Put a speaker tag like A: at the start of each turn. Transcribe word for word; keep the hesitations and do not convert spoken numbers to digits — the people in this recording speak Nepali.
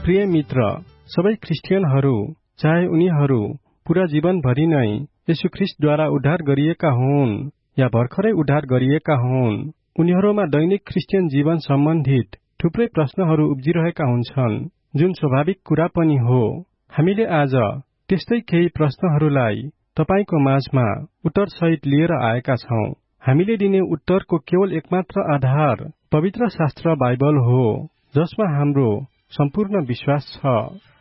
A: प्रिय मित्र, सबै क्रिस्चियनहरू, चाहे उनीहरू पूरा जीवनभरि नै येशू ख्रीष्टद्वारा उद्धार गरिएका हुन् या भर्खरै उद्धार गरिएका हुन्, उनीहरूमा दैनिक क्रिस्चियन जीवन सम्बन्धित थुप्रै प्रश्नहरू उब्जिरहेका हुन्छन्, जुन स्वाभाविक कुरा पनि हो। हामीले आज त्यस्तै केही प्रश्नहरूलाई तपाईको माझमा उत्तरसहित लिएर आएका छौं। हामीले दिने उत्तरको केवल एकमात्र आधार पवित्र शास्त्र बाइबल हो, जसमा हाम्रो सम्पूर्ण विश्वास छ।